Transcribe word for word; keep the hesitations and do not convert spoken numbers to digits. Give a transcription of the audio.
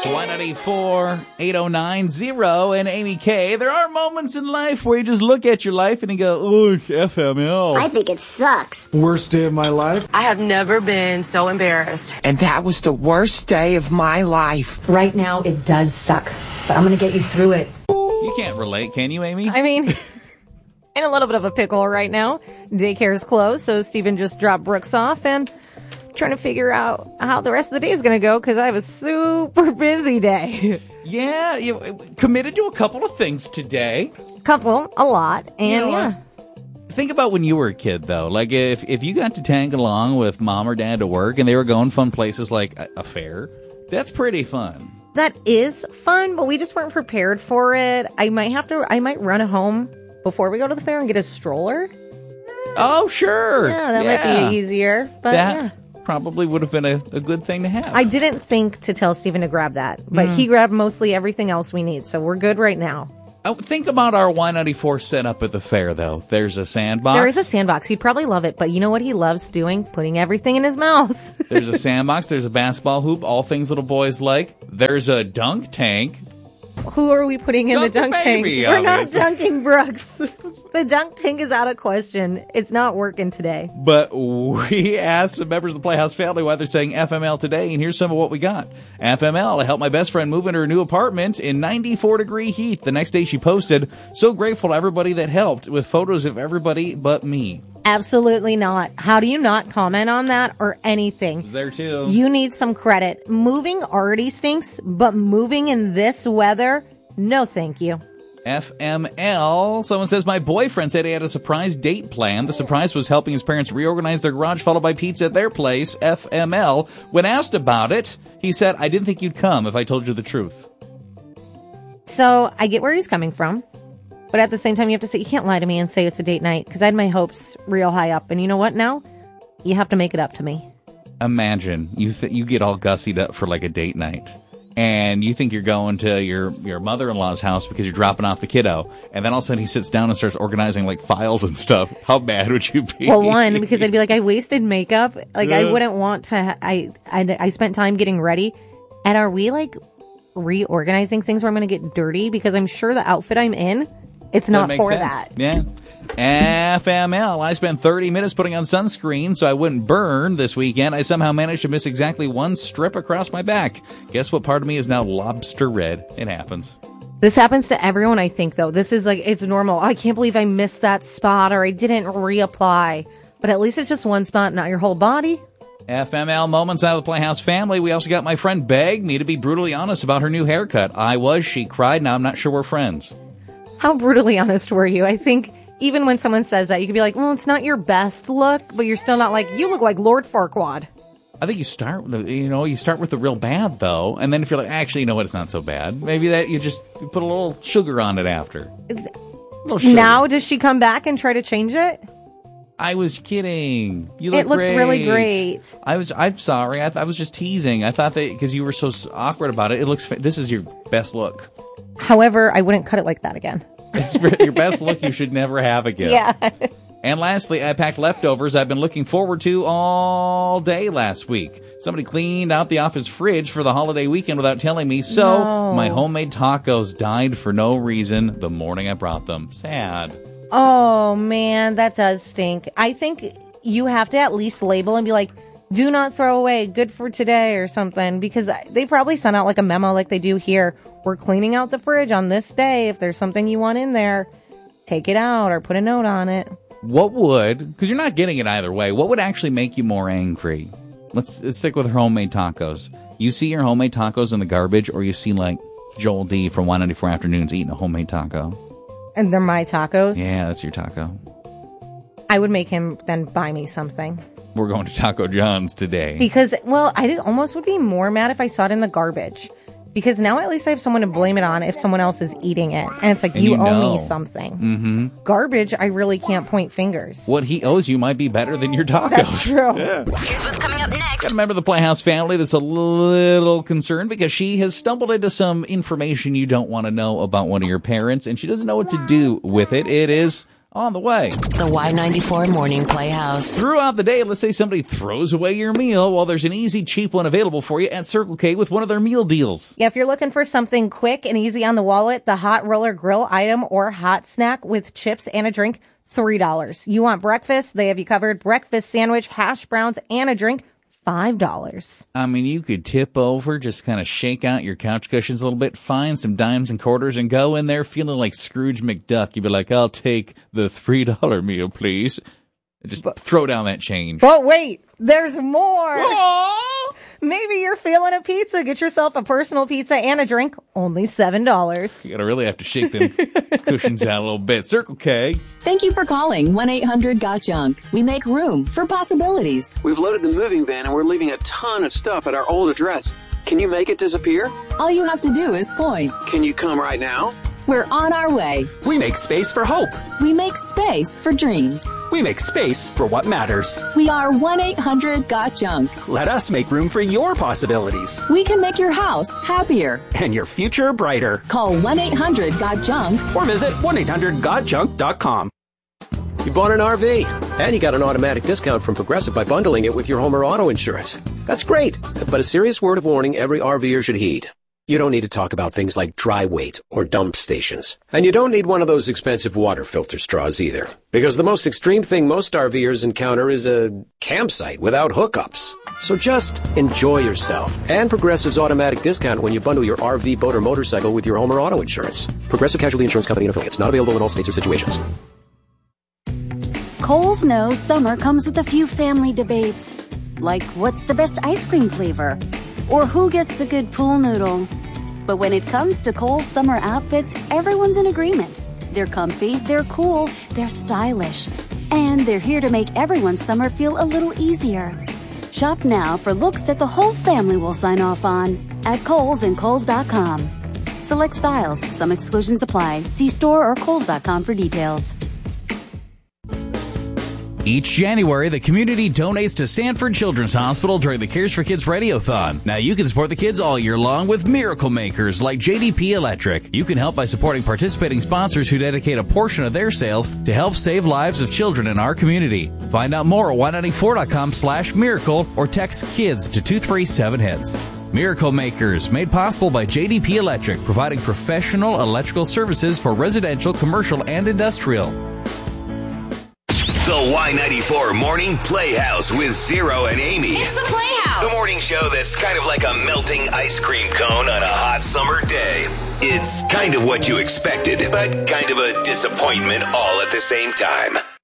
one eight four, eight oh nine, zero and Amy K. There are moments in life where you just look at your life and you go, oh, it's F M L. I think it sucks. Worst day of my life. I have never been so embarrassed. And that was the worst day of my life. Right now, it does suck, but I'm going to get you through it. You can't relate, can you, Amy? I mean, in a little bit of a pickle right now. Daycare's closed, so Steven just dropped Brooks off and trying to figure out how the rest of the day is going to go because I have a super busy day. Yeah, you committed to a couple of things today. Couple, a lot, and You know yeah. what? Think about when you were a kid, though. Like, if if you got to tag along with mom or dad to work and they were going fun places like a, a fair, that's pretty fun. That is fun, but we just weren't prepared for it. I might have to, I might run home before we go to the fair and get a stroller. Oh, sure. Yeah, that Yeah. might be easier, but That yeah. probably would have been a, a good thing to have. I didn't think to tell Steven to grab that, but he grabbed mostly everything else we need, so we're good right now. Oh, think about our Y ninety-four setup at the fair, though. There's a sandbox. There is a sandbox. He'd probably love it, but you know what he loves doing? Putting everything in his mouth. There's a sandbox. There's a basketball hoop. All things little boys like. There's a dunk tank. Who are we putting in Dunk the dunk the baby, tank? We're not obviously. dunking Brooks. The dunk tank is out of question. It's not working today. But we asked some members of the Playhouse family why they're saying F M L today, and here's some of what we got. F M L, I helped my best friend move into her new apartment in ninety-four degree heat. The next day she posted, so grateful to everybody that helped, with photos of everybody but me. Absolutely not. How do you not comment on that or anything? Was there too. You need some credit. Moving already stinks, but moving in this weather, no thank you. F M L. Someone says, my boyfriend said he had a surprise date planned. The surprise was helping his parents reorganize their garage, followed by pizza at their place. F M L. When asked about it, he said, I didn't think you'd come if I told you the truth. So I get where he's coming from. But at the same time, you have to say, you can't lie to me and say it's a date night because I had my hopes real high up. And you know what now? You have to make it up to me. Imagine you th- you get all gussied up for like a date night. And you think you're going to your, your mother-in-law's house because you're dropping off the kiddo. And then all of a sudden he sits down and starts organizing like files and stuff. How mad would you be? Well, one, because I'd be like, I wasted makeup. Like, I wouldn't want to. Ha- I, I I spent time getting ready. And are we like reorganizing things where I'm going to get dirty? Because I'm sure the outfit I'm in, it's not makes for sense. that. Yeah. F M L. I spent thirty minutes putting on sunscreen so I wouldn't burn this weekend. I somehow managed to miss exactly one strip across my back. Guess what part of me is now lobster red? It happens. This happens to everyone, I think, though. This is like, it's normal. I can't believe I missed that spot or I didn't reapply. But at least it's just one spot, not your whole body. F M L moments out of the Playhouse family. We also got my friend begged me to be brutally honest about her new haircut. I was. She cried. Now I'm not sure we're friends. How brutally honest were you? I think even when someone says that, you could be like, well, it's not your best look, but you're still not like, you look like Lord Farquaad. I think you start with the, you know, you start with the real bad though, and then if you're like, actually, you know what, it's not so bad. Maybe that you just you put a little sugar on it after. A little sugar. Now does she come back and try to change it? I was kidding. You look It looks great. really great. I was. I'm sorry. I, th- I was just teasing. I thought that because you were so s- awkward about it. It looks. Fa- this is your best look. However, I wouldn't cut it like that again. It's your best look you should never have again. Yeah. And lastly, I packed leftovers I've been looking forward to all day last week. Somebody cleaned out the office fridge for the holiday weekend without telling me, so No. my homemade tacos died for no reason the morning I brought them. Sad. Oh, man, that does stink. I think you have to at least label and be like, do not throw away, good for today or something, because they probably sent out like a memo like they do here. We're cleaning out the fridge on this day. If there's something you want in there, take it out or put a note on it. What would, because you're not getting it either way, what would actually make you more angry? Let's, let's stick with her homemade tacos. You see your homemade tacos in the garbage, or you see like Joel D from one ninety-four Afternoons eating a homemade taco? And they're my tacos. Yeah, that's your taco. I would make him then buy me something. We're going to Taco John's today. Because, well, I did- almost would be more mad if I saw it in the garbage. Because now at least I have someone to blame it on if someone else is eating it. And it's like, And you, you owe know. me something. Mm-hmm. Garbage, I really can't point fingers. What he owes you might be better than your tacos. That's true. Yeah. Here's what's coming up next. Got a member of the Playhouse family that's a little concerned because she has stumbled into some information you don't want to know about one of your parents, and she doesn't know what to do with it. It is on the way. The Y ninety-four Morning Playhouse. Throughout the day, let's say somebody throws away your meal. Well, there's an easy, cheap one available for you at Circle K with one of their meal deals. Yeah, if you're looking for something quick and easy on the wallet, the hot roller grill item or hot snack with chips and a drink, three dollars. You want breakfast? They have you covered. Breakfast sandwich, hash browns, and a drink, five dollars. I mean, you could tip over, just kind of shake out your couch cushions a little bit, find some dimes and quarters, and go in there feeling like Scrooge McDuck. You'd be like, I'll take the three dollar meal, please. Just but, throw down that change. But wait, there's more. Maybe you're feeling a pizza. Get yourself a personal pizza and a drink, only seven dollars. You gotta really have to shake them cushions out a little bit. Circle K. Thank you for calling one eight hundred got junk. We make room for possibilities. We've loaded the moving van and we're leaving a ton of stuff at our old address. Can you make it disappear? All you have to do is point. Can you come right now? We're on our way. We make space for hope. We make space for dreams. We make space for what matters. We are one eight hundred got junk. Let us make room for your possibilities. We can make your house happier. And your future brighter. Call one eight hundred got junk. Or visit one eight hundred got junk dot com. You bought an R V, and you got an automatic discount from Progressive by bundling it with your home or auto insurance. That's great, but a serious word of warning every RVer should heed. You don't need to talk about things like dry weight or dump stations. And you don't need one of those expensive water filter straws either. Because the most extreme thing most RVers encounter is a campsite without hookups. So just enjoy yourself. And Progressive's automatic discount when you bundle your R V, boat, or motorcycle with your home or auto insurance. Progressive Casualty Insurance Company and affiliates. Not available in all states or situations. Kohl's knows summer comes with a few family debates. Like, what's the best ice cream flavor? Or who gets the good pool noodle? But when it comes to Kohl's summer outfits, everyone's in agreement. They're comfy, they're cool, they're stylish. And they're here to make everyone's summer feel a little easier. Shop now for looks that the whole family will sign off on at Kohl's and Kohl's dot com. Select styles, some exclusions apply. See store or Kohl's dot com for details. Each January, the community donates to Sanford Children's Hospital during the Cares for Kids Radiothon. Now you can support the kids all year long with miracle makers like J D P Electric. You can help by supporting participating sponsors who dedicate a portion of their sales to help save lives of children in our community. Find out more at Y ninety-four dot com slash miracle or text KIDS to two three seven hits. Miracle Makers, made possible by J D P Electric, providing professional electrical services for residential, commercial, and industrial. The Y ninety-four Morning Playhouse with Zero and Amy. It's the Playhouse. The morning show that's kind of like a melting ice cream cone on a hot summer day. It's kind of what you expected, but kind of a disappointment all at the same time.